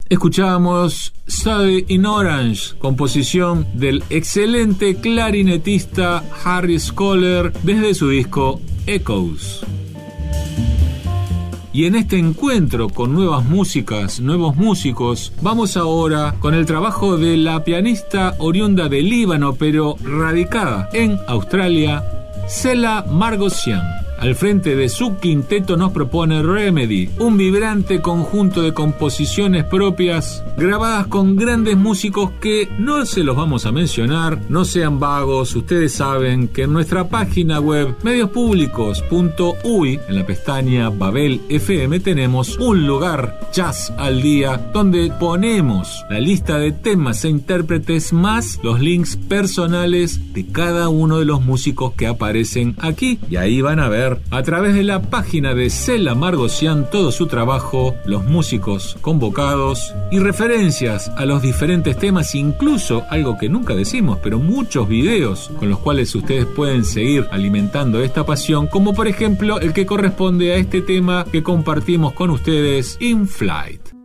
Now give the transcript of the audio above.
Escuchábamos Study in Orange, composición del excelente clarinetista Harry Scholler desde su disco Echoes. Y en este encuentro con nuevas músicas, nuevos músicos, vamos ahora con el trabajo de la pianista oriunda de Líbano, pero radicada en Australia, Cela Margosian. Al frente de su quinteto nos propone Remedy, un vibrante conjunto de composiciones propias grabadas con grandes músicos que no se los vamos a mencionar, no sean vagos. Ustedes saben que en nuestra página web mediospublicos.uy, en la pestaña Babel FM, tenemos un lugar Jazz al Día donde ponemos la lista de temas e intérpretes más los links personales de cada uno de los músicos que aparecen aquí, y ahí van a ver a través de la página de Cela Margosian todo su trabajo, los músicos convocados y referencias a los diferentes temas, incluso algo que nunca decimos, pero muchos videos con los cuales ustedes pueden seguir alimentando esta pasión, como por ejemplo el que corresponde a este tema que compartimos con ustedes, In Flight.